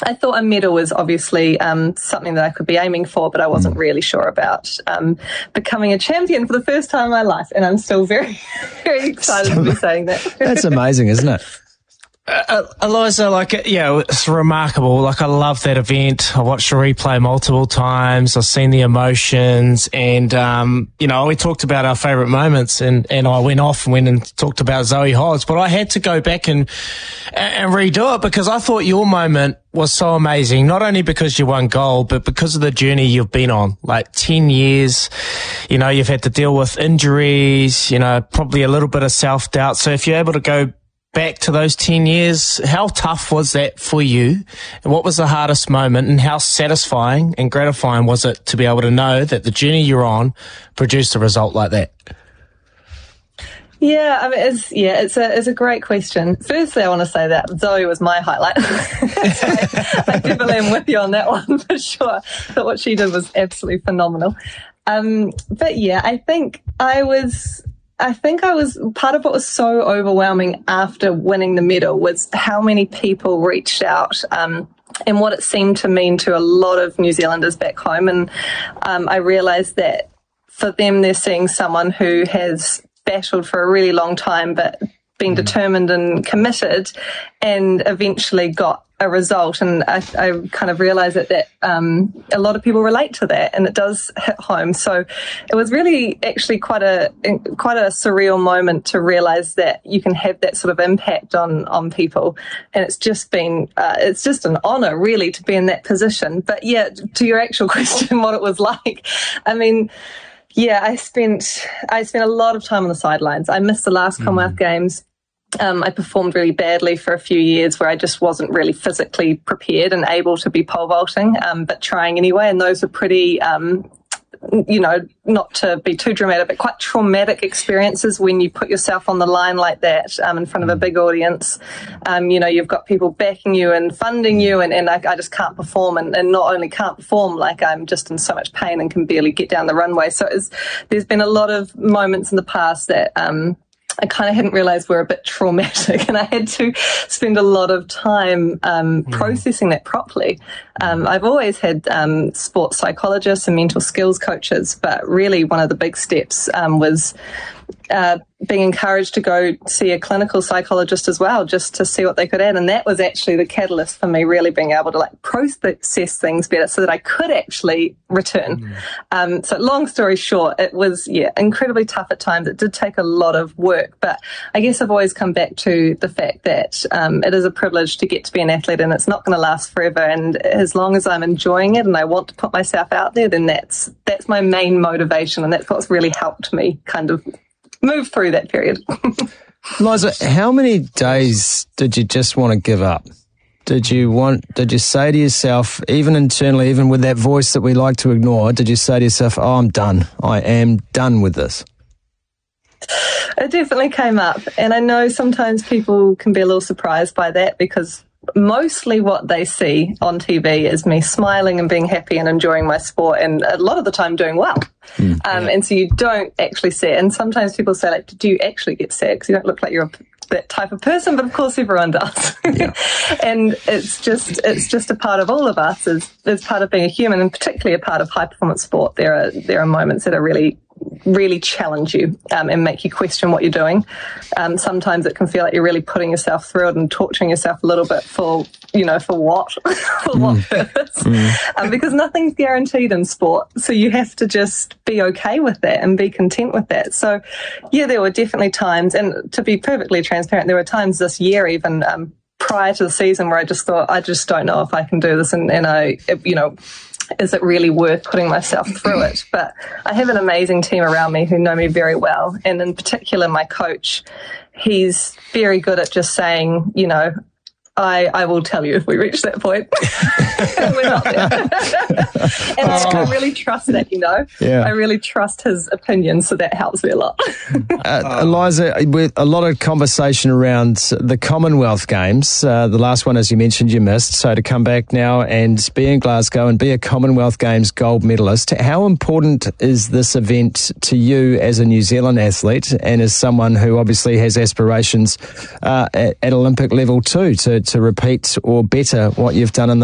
I thought a medal was obviously something that I could be aiming for, but I wasn't really sure about becoming a champion for the first time in my life. And I'm still very, very excited to be saying that. That's amazing, isn't it? Eliza, it's remarkable. I love that event. I watched the replay multiple times. I've seen the emotions, and we talked about our favourite moments, and I went and talked about Zoe Hodge, but I had to go back and redo it because I thought your moment was so amazing, not only because you won gold, but because of the journey you've been on, 10 years. You've had to deal with injuries, probably a little bit of self-doubt. So if you're able to go back to those 10 years, how tough was that for you? And what was the hardest moment, and how satisfying and gratifying was it to be able to know that the journey you're on produced a result like that? Yeah, I mean, it's a great question. Firstly, I want to say that Zoe was my highlight. I definitely am with you on that one for sure. But what she did was absolutely phenomenal. But yeah, I think I was part of what was so overwhelming after winning the medal was how many people reached out and what it seemed to mean to a lot of New Zealanders back home. And I realised that for them, they're seeing someone who has battled for a really long time but been determined and committed and eventually got a result. And I kind of realised that a lot of people relate to that, and it does hit home. So it was really actually quite a surreal moment to realise that you can have that sort of impact on people. And it's just been it's just an honour really to be in that position. But yeah, to your actual question, what it was like, I mean, yeah, I spent a lot of time on the sidelines. I missed the last Commonwealth Games. I performed really badly for a few years where I just wasn't really physically prepared and able to be pole vaulting, but trying anyway. And those were pretty, not to be too dramatic, but quite traumatic experiences when you put yourself on the line like that in front of a big audience. You've got people backing you and funding you, and I just can't perform. And not only can't perform, I'm just in so much pain and can barely get down the runway. So there's been a lot of moments in the past that I kind of hadn't realised were a bit traumatic, and I had to spend a lot of time processing that properly. I've always had sports psychologists and mental skills coaches, but really one of the big steps was being encouraged to go see a clinical psychologist as well, just to see what they could add. And that was actually the catalyst for me really being able to process things better so that I could actually return. So long story short, it was, incredibly tough at times. It did take a lot of work, but I guess I've always come back to the fact that it is a privilege to get to be an athlete, and it's not going to last forever. And as long as I'm enjoying it and I want to put myself out there, then that's my main motivation. And that's what's really helped me kind of move through that period. Liza, how many days did you just want to give up? Did you say to yourself, even internally, even with that voice that we like to ignore, did you say to yourself, I'm done. I am done with this? It definitely came up. And I know sometimes people can be a little surprised by that, because mostly what they see on TV is me smiling and being happy and enjoying my sport, and a lot of the time doing well. And so you don't actually see it. And sometimes people say, do you actually get sad? Because you don't look like you're that type of person, but of course everyone does. And it's just a part of all of us as part of being a human, and particularly a part of high performance sport. There are moments that are really challenge you and make you question what you're doing. Sometimes it can feel like you're really putting yourself through it and torturing yourself a little bit for what? For what purpose? Because nothing's guaranteed in sport. So you have to just be okay with that and be content with that. So yeah, there were definitely times, and to be perfectly transparent, there were times this year even prior to the season where I just thought, I just don't know if I can do this, and is it really worth putting myself through it? But I have an amazing team around me who know me very well. And in particular, my coach, he's very good at just saying, I will tell you if we reach that point. We're not there. And I really trust that, I really trust his opinion, so that helps me a lot. Eliza, with a lot of conversation around the Commonwealth Games, the last one, as you mentioned, you missed. So to come back now and be in Glasgow and be a Commonwealth Games gold medalist, how important is this event to you as a New Zealand athlete and as someone who obviously has aspirations at Olympic level too, to repeat or better what you've done in the